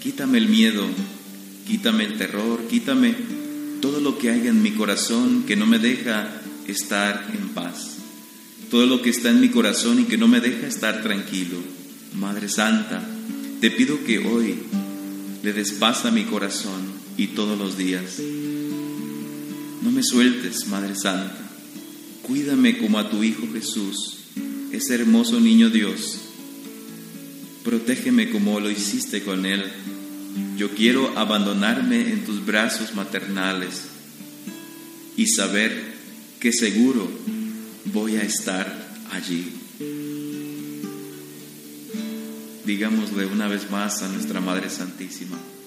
Quítame el miedo, quítame el terror, quítame todo lo que haya en mi corazón que no me deja estar en paz. Todo lo que está en mi corazón y que no me deja estar tranquilo. Madre Santa, te pido que hoy le des paz a mi corazón y todos los días. No me sueltes, Madre Santa. Cuídame como a tu Hijo Jesús, ese hermoso niño Dios. Protégeme como lo hiciste con Él. Yo quiero abandonarme en tus brazos maternales y saber que seguro voy a estar allí. Digámosle una vez más a nuestra Madre Santísima: